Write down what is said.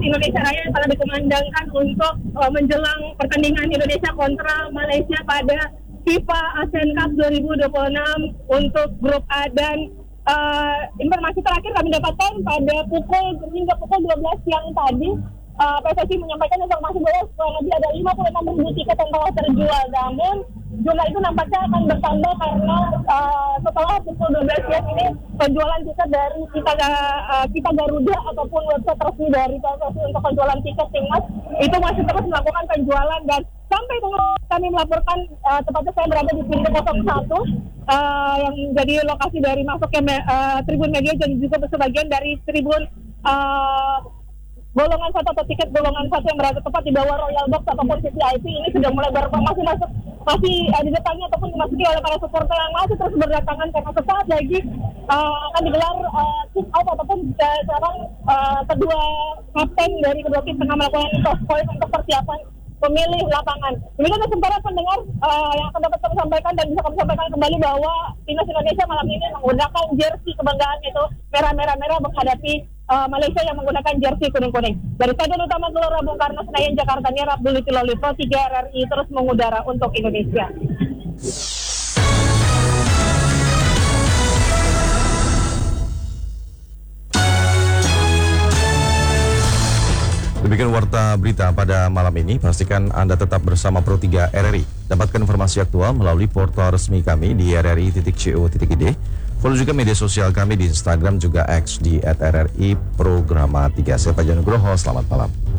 Indonesia Raya yang telah dikumandangkan untuk menjelang pertandingan Indonesia kontra Malaysia pada FIFA ASEAN Cup 2026 untuk grup A. Dan informasi terakhir kami dapatkan pada hingga pukul 12 siang tadi, PSSI menyampaikan informasi bahwa kurang lebih ada 56.000 tiket yang telah terjual. Namun jumlah itu nampaknya akan bertambah karena setelah pukul 12 siang ini penjualan tiket dari kita Garuda ataupun website resmi dari PSSI untuk penjualan tiket timnas itu masih terus melakukan penjualan. Dan sampai kami melaporkan, tepatnya saya berada di pintu 01 yang menjadi lokasi dari masuknya tribun media dan juga sebagian dari tribun golongan 1 atau tiket golongan 1 yang berada tepat di bawah Royal Box ataupun VIP ini sudah mulai masih didatangi ataupun dimasuki oleh para supporter yang masih terus berdatangan karena sesaat lagi akan digelar kick out ataupun sekarang kedua kapten dari kedua tim tengah melakukan toss point untuk persiapan pemilih lapangan. Demikian sementara pendengar yang akan dapat kami sampaikan dan bisa kami sampaikan kembali bahwa timnas Indonesia malam ini menggunakan jersey kebanggaan itu merah-merah menghadapi Malaysia yang menggunakan jersey kuning-kuning. Dari Stadion Utama Gelora Bung Karno Senayan Jakarta, Abdul Loli Pro 3 RRI terus mengudara untuk Indonesia. Demikian warta berita pada malam ini. Pastikan Anda tetap bersama Pro 3 RRI. Dapatkan informasi aktual melalui portal resmi kami di rri.co.id. Follow juga media sosial kami di Instagram juga X di @RRI Programa 3. Saya Fajar Nugroho, selamat malam.